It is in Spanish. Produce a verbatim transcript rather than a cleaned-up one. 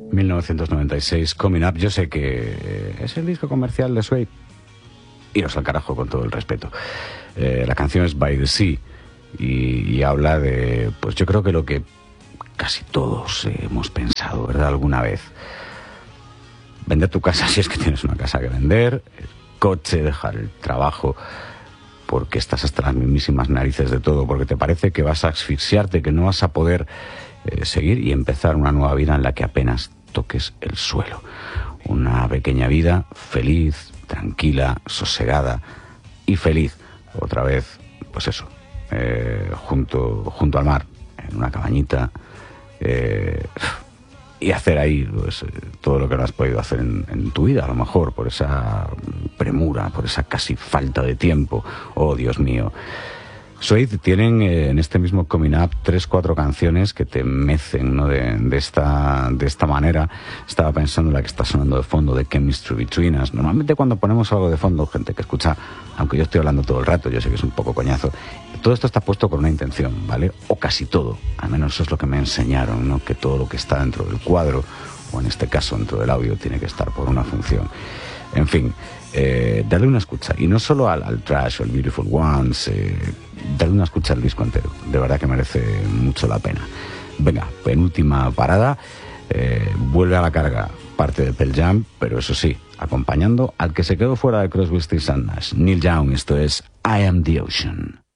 mil novecientos noventa y seis, Coming Up. Yo sé que es el disco comercial de Suede. Iros al carajo con todo el respeto. Eh, la canción es By the Sea y, y habla de, pues yo creo que lo que casi todos hemos pensado, ¿verdad? Alguna vez. Vender tu casa si es que tienes una casa que vender, el coche, dejar el trabajo porque estás hasta las mismísimas narices de todo, porque te parece que vas a asfixiarte, que no vas a poder eh, seguir y empezar una nueva vida en la que apenas toques el suelo. Una pequeña vida feliz, tranquila, sosegada y feliz. Otra vez, pues eso, eh, junto, junto al mar, en una cabañita, eh, y hacer ahí pues, todo lo que no has podido hacer en, en tu vida, a lo mejor, por esa premura, por esa casi falta de tiempo. Oh, Dios mío. Suede tienen eh, en este mismo Coming Up tres, cuatro canciones que te mecen, ¿no? de, de, esta, de esta manera. Estaba pensando en la que está sonando de fondo, de Chemistry Between Us. Normalmente cuando ponemos algo de fondo, gente que escucha, aunque yo estoy hablando todo el rato, yo sé que es un poco coñazo, todo esto está puesto con una intención, ¿vale? O casi todo, al menos eso es lo que me enseñaron, ¿no? Que todo lo que está dentro del cuadro, o en este caso dentro del audio, tiene que estar por una función. En fin, eh, dale una escucha, y no solo al, al Trash o el Beautiful Ones, eh, dale una escucha al disco entero, de verdad que merece mucho la pena. Venga, penúltima parada, eh, vuelve a la carga parte de Pearl Jam, pero eso sí, acompañando al que se quedó fuera de Crosby, Stills and Nash, Neil Young. Esto es I Am the Ocean.